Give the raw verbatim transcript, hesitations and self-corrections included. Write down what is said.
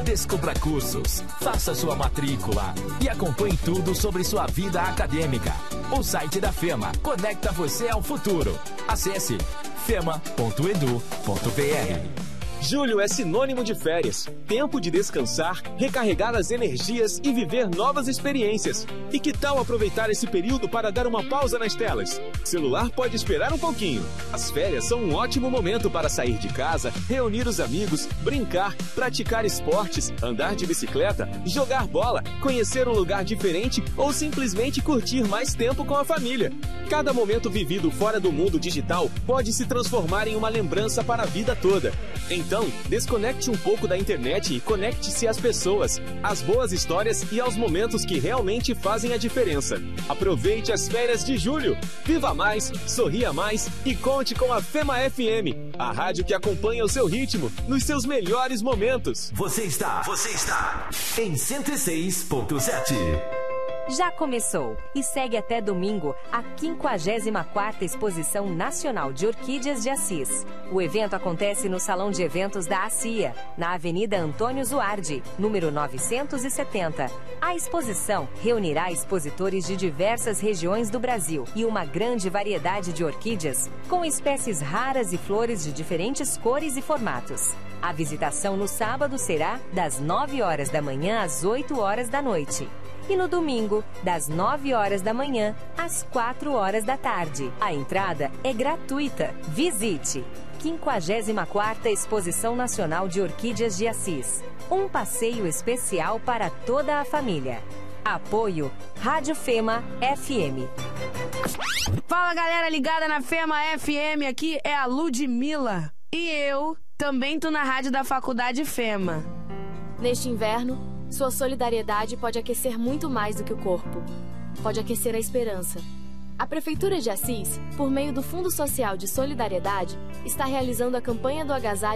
Descubra cursos, faça sua matrícula e acompanhe tudo sobre sua vida acadêmica. O site da FEMA conecta você ao futuro. Acesse fema ponto edu ponto br. Julho é sinônimo de férias, tempo de descansar, recarregar as energias e viver novas experiências. E que tal aproveitar esse período para dar uma pausa nas telas? Celular pode esperar um pouquinho. As férias são um ótimo momento para sair de casa, reunir os amigos, brincar, praticar esportes, andar de bicicleta, jogar bola, conhecer um lugar diferente ou simplesmente curtir mais tempo com a família. Cada momento vivido fora do mundo digital pode se transformar em uma lembrança para a vida toda. Então, desconecte um pouco da internet e conecte-se às pessoas, às boas histórias e aos momentos que realmente fazem a diferença. Aproveite as férias de julho. Viva mais, sorria mais e conte com a FEMA F M, a rádio que acompanha o seu ritmo nos seus melhores momentos. Você está, você está em cento e seis ponto sete. Já começou e segue até domingo a quinquagésima quarta Exposição Nacional de Orquídeas de Assis. O evento acontece no Salão de Eventos da ACIA, na Avenida Antônio Zuardi, número novecentos e setenta. A exposição reunirá expositores de diversas regiões do Brasil e uma grande variedade de orquídeas, com espécies raras e flores de diferentes cores e formatos. A visitação no sábado será das nove horas da manhã às oito horas da noite. E no domingo, das nove horas da manhã às quatro horas da tarde. A entrada é gratuita. Visite quinquagésima quarta Exposição Nacional de Orquídeas de Assis. Um passeio especial para toda a família. Apoio Rádio FEMA F M. Fala, galera ligada na FEMA F M, aqui é a Ludmilla. E eu também tô na rádio da Faculdade FEMA. Neste inverno, sua solidariedade pode aquecer muito mais do que o corpo. Pode aquecer a esperança. A Prefeitura de Assis, por meio do Fundo Social de Solidariedade, está realizando a campanha do agasalho